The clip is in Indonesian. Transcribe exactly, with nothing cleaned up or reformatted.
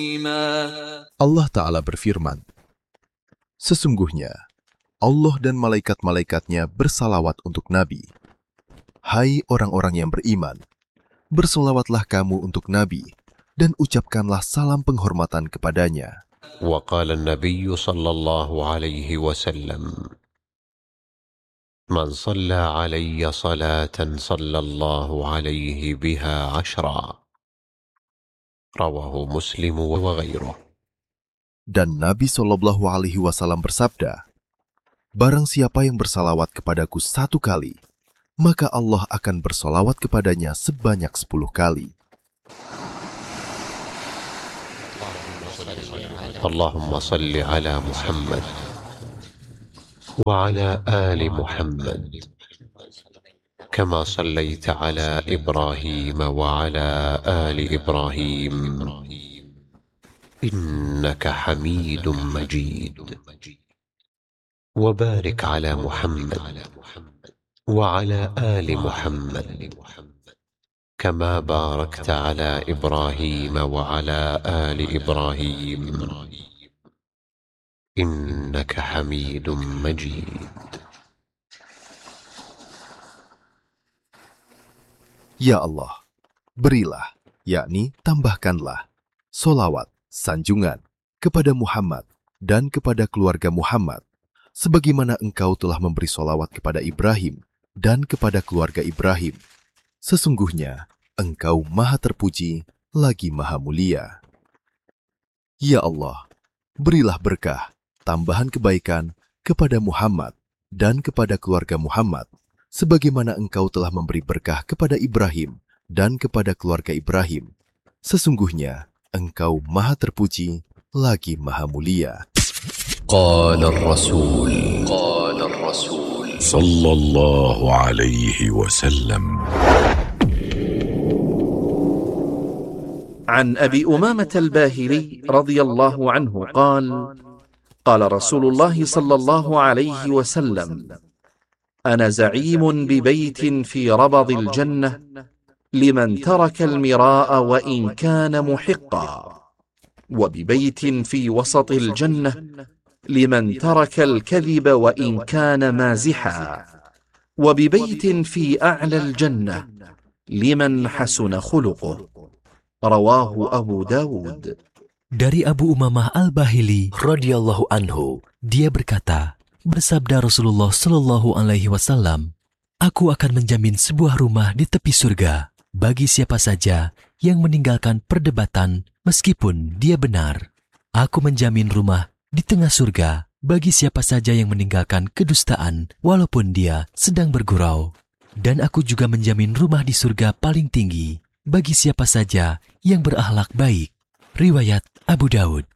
Allah Ta'ala berfirman, sesungguhnya Allah dan malaikat-malaikatnya bersalawat untuk Nabi. Hai orang-orang yang beriman, bersolawatlah kamu untuk Nabi dan ucapkanlah salam penghormatan kepadanya. Wa qala an-nabiy sallallahu alaihi wasallam, man shalla alayya salatan sallallahu alaihi biha ashra. Rawahu Muslim wa ghairuh. Dan Nabi Shallallahu Alaihi Wasallam bersabda, barang siapa yang bersalawat kepadaku satu kali, maka Allah akan bersalawat kepadanya sebanyak sepuluh kali. Allahumma salli ala Muhammad wa ala ali Muhammad kama sallaita ala Ibrahim wa ala ali Ibrahim innaka Hamidum Majid. وبارك على محمد وعلى آل محمد كما باركت على إبراهيم وعلى آل إبراهيم إنك حميد مجيد. Ya Allah, berilah, yakni tambahkanlah, solawat, sanjungan, kepada Muhammad dan kepada keluarga Muhammad, sebagaimana engkau telah memberi solawat kepada Ibrahim dan kepada keluarga Ibrahim. Sesungguhnya engkau maha terpuji lagi maha mulia. Ya Allah, berilah berkah, tambahan kebaikan kepada Muhammad dan kepada keluarga Muhammad, sebagaimana engkau telah memberi berkah kepada Ibrahim dan kepada keluarga Ibrahim. Sesungguhnya engkau maha terpuji lagi maha mulia. قال الرسول قال الرسول صلى الله عليه وسلم عن أبي أمامة الباهلي رضي الله عنه قال قال رسول الله صلى الله عليه وسلم أنا زعيم ببيت في ربض الجنة لمن ترك المراء وإن كان محقا، وببيت في وسط الجنة لمن ترك الكذب وإن كان مازحا، وببيت في أعلى الجنة لمن حسن خلقه. رواه أبو داود. Dari Abu Umamah Al-Bahili radhiyallahu anhu, dia berkata, bersabda Rasulullah Shallallahu Alaihi Wasallam, aku akan menjamin sebuah rumah di tepi surga bagi siapa saja yang meninggalkan perdebatan meskipun dia benar. Aku menjamin rumah di tengah surga bagi siapa saja yang meninggalkan kedustaan walaupun dia sedang bergurau. Dan aku juga menjamin rumah di surga paling tinggi bagi siapa saja yang berakhlak baik. Riwayat Abu Daud.